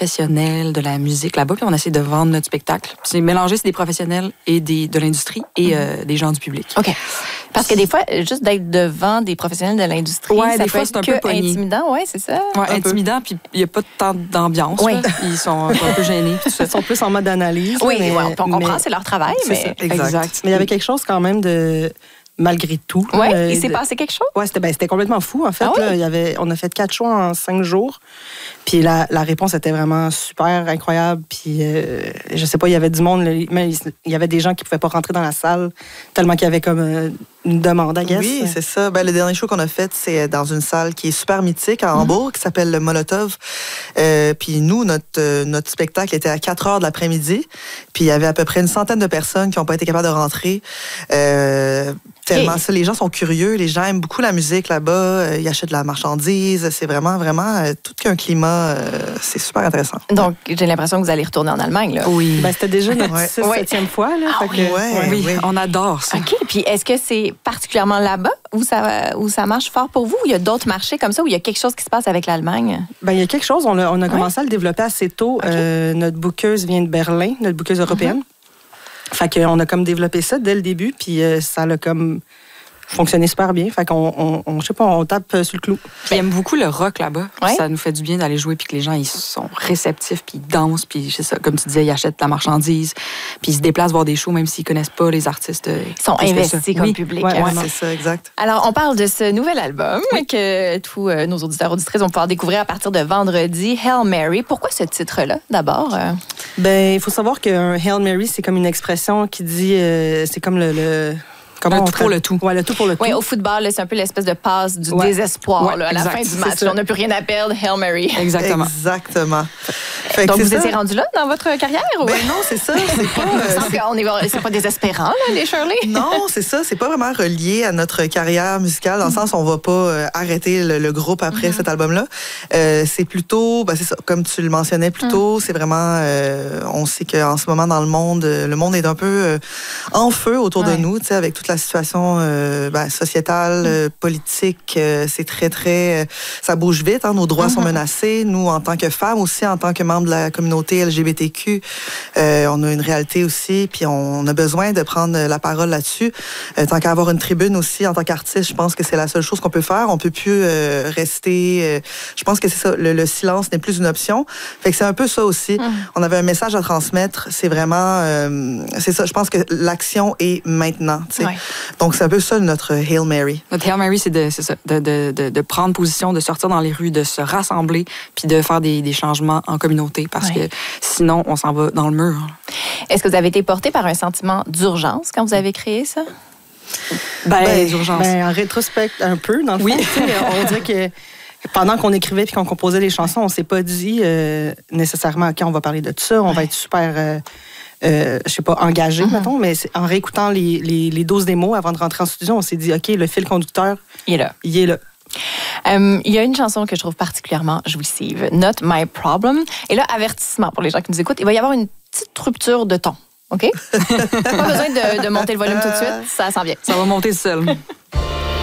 professionnels de la musique là-bas, puis on essaie de vendre notre spectacle. C'est mélanger, c'est des professionnels et de l'industrie et des gens du public. OK. Parce que des fois, juste d'être devant des professionnels de l'industrie, ça des peut fois, être c'est un peu pogné. intimidant, ouais, c'est ça? Ouais, intimidant, puis il n'y a pas tant d'ambiance. Oui. Là. Ils sont un peu gênés. Ils sont plus en mode analyse. Oui, mais, on comprend, c'est leur travail, mais... Exact. Mais il y avait quelque chose quand même de... Malgré tout. Oui, il s'est passé quelque chose? Oui, c'était complètement fou, en fait. Ah oui? Là, on a fait 4 choix en 5 jours. Puis la réponse était vraiment super incroyable. Puis je sais pas, il y avait du monde, mais il y avait des gens qui pouvaient pas rentrer dans la salle tellement qu'il y avait comme une demande, I guess. Oui, c'est ça. Le dernier show qu'on a fait, c'est dans une salle qui est super mythique à Hambourg, qui s'appelle le Molotov. Puis nous, notre spectacle était à 4 heures de l'après-midi. Puis il y avait à peu près une centaine de personnes qui n'ont pas été capables de rentrer. Tellement ça, les gens sont curieux, les gens aiment beaucoup la musique là-bas, ils achètent de la marchandise, c'est vraiment tout qu'un climat, c'est super intéressant. Donc, j'ai l'impression que vous allez retourner en Allemagne, là. Oui. C'était déjà notre 7e fois, là. Oui, on adore ça. OK, puis est-ce que c'est particulièrement là-bas où ça marche fort pour vous? Ou il y a d'autres marchés comme ça où il y a quelque chose qui se passe avec l'Allemagne? Il y a quelque chose, on a commencé à le développer assez tôt. Notre bookeuse vient de Berlin, notre bookeuse européenne. Fait qu'on a comme développé ça dès le début, puis ça a comme fonctionné super bien. Fait qu'on, je sais pas, on tape sur le clou. Ils aiment beaucoup le rock là-bas. Ouais. Ça nous fait du bien d'aller jouer, puis que les gens, ils sont réceptifs, puis ils dansent, puis c'est ça, comme tu disais, ils achètent de la marchandise, puis ils se déplacent voir des shows, même s'ils connaissent pas les artistes. Ils sont investis comme public. Ouais, c'est ça, exact. Alors, on parle de ce nouvel album que tous nos auditeurs auditrices vont pouvoir découvrir à partir de vendredi, Hail Mary. Pourquoi ce titre-là, d'abord? Il faut savoir qu'un Hail Mary, c'est comme une expression qui dit... c'est comme le tout pour le tout. Ouais, le tout pour le tout. Oui, au football, là, c'est un peu l'espèce de passe du désespoir là, à la fin du match. On n'a plus rien à perdre, Hail Mary. Exactement. Donc, vous étiez rendu là dans votre carrière? Ou? Non, c'est ça. C'est pas désespérant, là, les Shirley? Non, c'est ça. C'est pas vraiment relié à notre carrière musicale, dans le sens où on va pas arrêter le groupe après cet album-là. C'est plutôt, c'est ça, comme tu le mentionnais plus tôt, c'est vraiment, on sait qu'en ce moment, dans le monde est un peu en feu autour de nous, tu sais, avec toute la situation sociétale, politique. C'est très, ça bouge vite, nos droits sont menacés. Nous, en tant que femmes aussi, en tant que membres de la communauté LGBTQ, on a une réalité aussi, puis on a besoin de prendre la parole là-dessus. Tant qu'à avoir une tribune aussi, en tant qu'artiste, je pense que c'est la seule chose qu'on peut faire. On peut plus rester... je pense que c'est ça, le silence n'est plus une option. Fait que c'est un peu ça aussi. On avait un message à transmettre. C'est vraiment... c'est ça, je pense que l'action est maintenant. Ouais. Donc, c'est un peu ça, notre Hail Mary. Notre Hail Mary, c'est de prendre position, de sortir dans les rues, de se rassembler, puis de faire des changements en communauté, parce que sinon, on s'en va dans le mur. Est-ce que vous avez été porté par un sentiment d'urgence quand vous avez créé ça? D'urgence. En rétrospect, un peu, dans le fond. On dirait que pendant qu'on écrivait puis qu'on composait les chansons, on s'est pas dit nécessairement, OK, on va parler de tout ça, on va être super... je sais pas, engagé, mettons, mais en réécoutant les 12 démos avant de rentrer en studio, on s'est dit, OK, le fil conducteur, il est là. Il y a une chanson que je trouve particulièrement jouissive, Not My Problem. Et là, avertissement pour les gens qui nous écoutent, il va y avoir une petite rupture de ton, OK? Pas besoin de monter le volume tout de suite, ça s'en vient. Ça va monter seul.